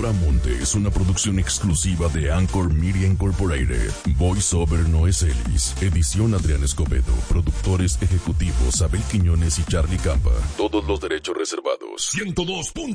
Soramonte es una producción exclusiva de Anchor Media Incorporated. Voice over Noé Celis. Edición Adrián Escobedo. Productores ejecutivos Abel Quiñones y Charlie Campa. Todos los derechos reservados. 102.